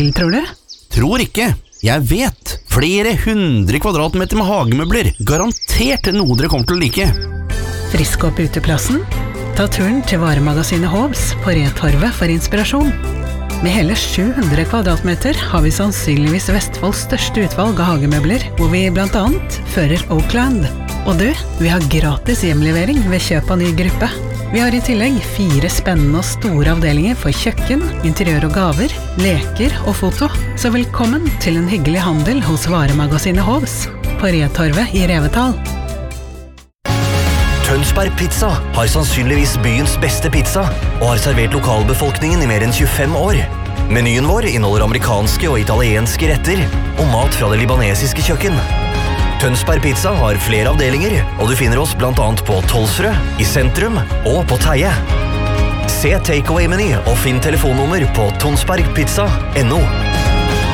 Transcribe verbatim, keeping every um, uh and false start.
tror du? Tror ikke. Jeg vet. Flere hundre kvadratmeter med hagemøbler. Garantert noe dere kommer til å like. Frisk opp uteplassen? Ta turen til varemagasinet Hovs på Retorvet for inspirasjon. Med hele sju hundre kvadratmeter har vi sannsynligvis Vestfolds største utvalg av hagemøbler, hvor vi blant annet fører Oakland. Og du, vi har gratis hjemlevering ved kjøp av ny gruppe. Vi har i tillegg fire spennende og store avdelinger for kjøkken, interiør og gaver, leker og foto. Så velkommen til en hyggelig handel hos varemagasinet Hovs på Retorvet i Revetal. Tønsberg Pizza har sannsynligvis byens beste pizza og har servert lokalbefolkningen i mer enn tjuefem år. Menyen vår inneholder amerikanske og italienske retter og mat fra det libanesiske kjøkken. Tønsberg Pizza har flere avdelinger, og du finner oss blant annet på Tolsrød, i sentrum og på Teie. Se takeaway-meny og finn telefonnummer på tonsbergpizza punktum no.